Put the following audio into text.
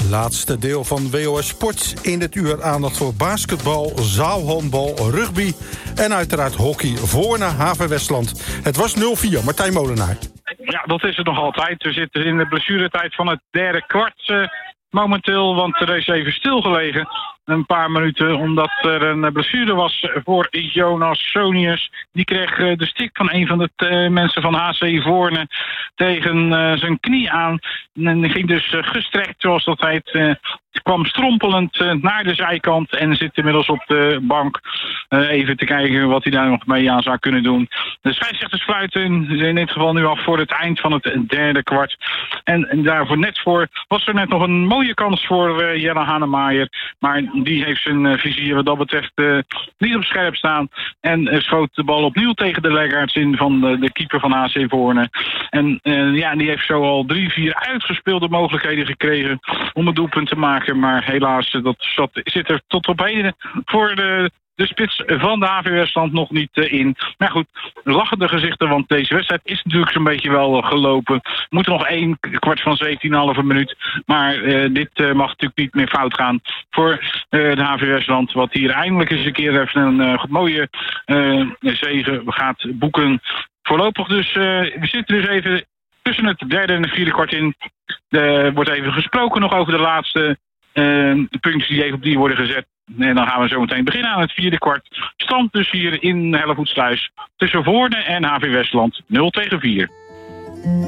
Laatste deel van WOS Sport. In dit uur aandacht voor basketbal, zaalhandbal, rugby en uiteraard hockey. Voorne HV Westland. Het was 0-4. Martijn Molenaar. Ja, dat is het nog altijd. We zitten in de blessuretijd van het derde kwart momenteel, want er is even stilgelegen. Een paar minuten, omdat er een blessure was voor Jonas Sonius. Die kreeg de stick van een van de mensen van HC Voorne tegen zijn knie aan. En die ging dus gestrekt, zoals dat heet. Kwam strompelend naar de zijkant en zit inmiddels op de bank. Even te kijken wat hij daar nog mee aan zou kunnen doen. De scheidsrechters fluiten in dit geval nu af voor het eind van het derde kwart. En daarvoor net voor was er net nog een mooie kans voor Jelle Hanemaier. Maar die heeft zijn vizier wat dat betreft niet op scherp staan. En schoot de bal opnieuw tegen de leggaards in van de keeper van HC Voorne. En die heeft zo al 3-4 uitgespeelde mogelijkheden gekregen om een doelpunt te maken. Maar helaas, dat zit er tot op heden voor de spits van de HV Westland nog niet in. Maar goed, lachende gezichten, want deze wedstrijd is natuurlijk zo'n beetje wel gelopen. We moeten nog 1 kwart van 17,5 minuut. Maar dit mag natuurlijk niet meer fout gaan voor de HV Westland. Wat hier eindelijk eens een keer even een mooie zege gaat boeken. Voorlopig dus, we zitten dus even tussen het derde en het vierde kwart in. Er wordt even gesproken nog over de laatste puntjes die worden gezet. En dan gaan we zo meteen beginnen aan het vierde kwart. Stand dus hier in Hellevoetsluis tussen Voorne en HV Westland 0-4.